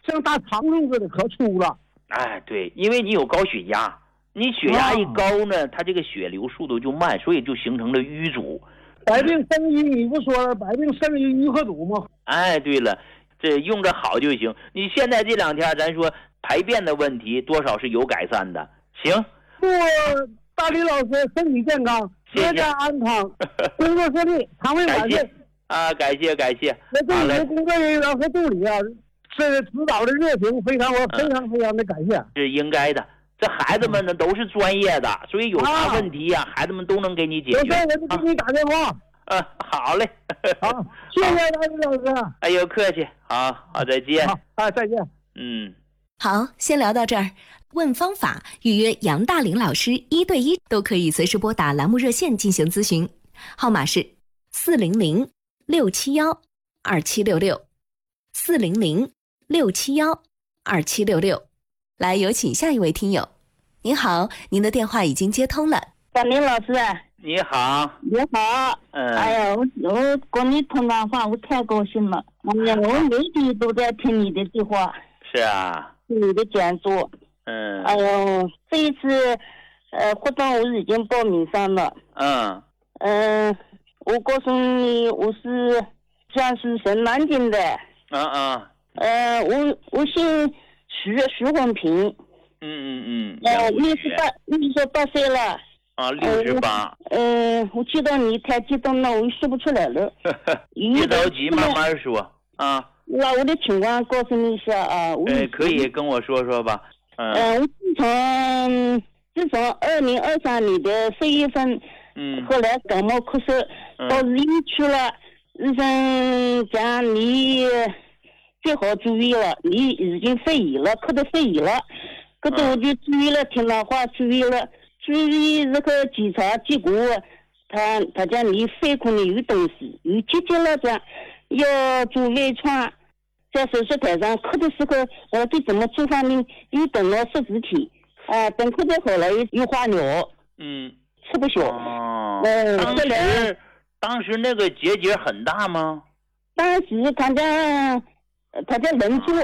像大长虫似的，可粗了。 哎，对，因为你有高血压，你血压一高呢，它这个血流速度就慢，所以就形成了淤阻。 百病生于你不说了，百病生于淤和堵吗？ 哎，对了，这用着好就行。你现在这2天，咱说排便的问题多少是有改善的。行， 祝大李老师身体健康，阖家安康，工作顺利，常为感谢啊！感谢。 我对你的工作人员和助理啊，是指导的热情，我非常的感谢。 是应该的，这孩子们呢都是专业的，所以有啥问题呀，孩子们都能给你解决。 有事我就给你打电话。 好嘞。 好，谢谢大李老师。 哎呦，客气。好，再见。 好，再见。 好，先聊到这儿。问方法，预约杨大林老师1对1都可以随时拨打栏目热线进行咨询，号码是400-671-2766，400-671-2766。来，有请下一位听友。您好，您的电话已经接通了。 大林老师， 你好。 你好。哎呀，我跟你通电话，我太高兴了。哎呀，我每天都在听你的对话。 是啊。 听你的讲座。哎呦，这一次活动我已经报名上了。我告诉你，我是江苏省南京的。我姓徐红平。68岁了。 68。 我知道你太激动了，我说不出来了。 别着急，慢慢说啊。 那我的情况告诉你一下啊。 可以跟我说说吧。 我自从2023年的4月份，后来感冒咳嗽，到医院去了，医生讲你最好住院了，你已经肺炎了，咳得肺炎了，可是我就住院了，听了话住院了，住院这个检查结果，他讲你肺孔里有东西，有结节了，这样要做微创。在手术台上咳的时候，我这怎么做法呢？又等了10几天，等咳的好了又化疗，吃不消。 当时那个结节很大吗？ 当时他家人说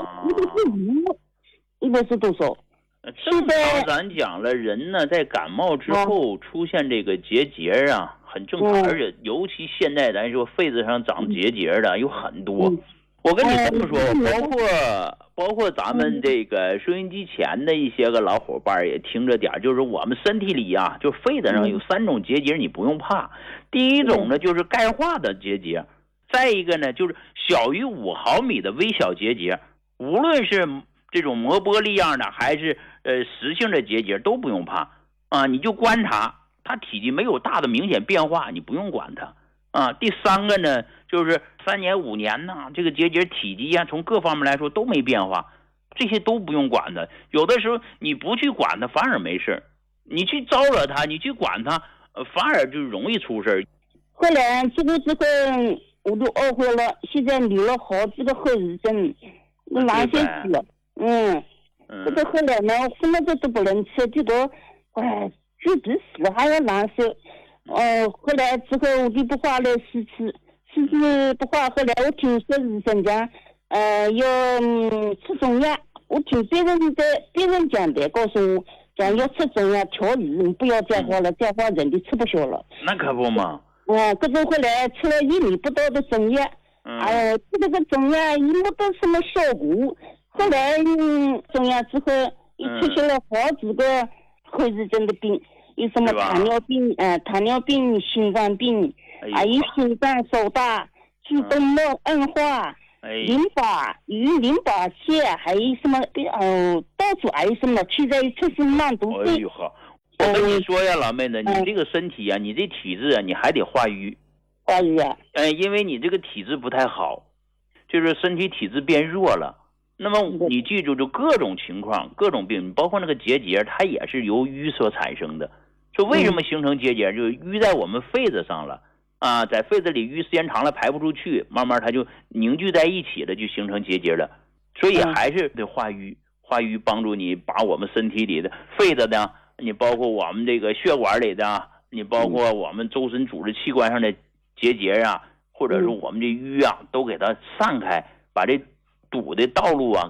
145多少。 正常咱讲了，人呢在感冒之后出现这个结节啊，很正常，而且尤其现在咱说肺子上长结节的有很多。我跟你这么说，包括咱们这个收音机前的一些个老伙伴也听着点，就是我们身体里啊，就肺子上有3种结节，你不用怕。第一种呢就是钙化的结节，再一个呢就是小于5毫米的微小结节，无论是这种磨玻璃样的还是实性的结节都不用怕啊，你就观察它体积没有大的明显变化，你不用管它啊。第3个呢就是3年5年呢，这个结节体积啊，从各方面来说都没变化，这些都不用管它。有的时候你不去管它反而没事，你去招惹它，你去管它，反而就容易出事。 后来这个我都懊悔了，现在留了好几个后遗症，哪些吃了？这个后来呢，什么都不能吃，结果就比死还要难受。后来之后我就不化了4次不化。后来我听说医生讲，要吃中药。我听别人讲的，告诉我讲要吃中药调理，你不要再化了，再化人就吃不消了。 那可不嘛。 可是后来吃了1年不到的中药，吃这个中药也没得什么效果。后来中药之后又出现了好几个后遗症的病，有什么糖尿病、心脏病，还有心脏手大、主动脉硬化、淋巴腺，还有什么到处还有什么现在出现蛮多病。 我跟你说呀，老妹子，你这个身体啊，你这体质啊，你还得化瘀。 化瘀啊？ 因为你这个体质不太好，就是身体体质变弱了。那么你记住，就各种情况、各种病，包括那个结节，它也是由瘀所产生的。说为什么形成结节，就是淤在我们肺子上了啊，在肺子里淤时间长了排不出去，慢慢它就凝聚在一起了，就形成结节了。所以还是得化瘀，化瘀帮助你把我们身体里的肺子的，你包括我们这个血管里的，你包括我们周身组织器官上的结节啊，或者是我们这瘀啊，都给它散开，把这堵的道路啊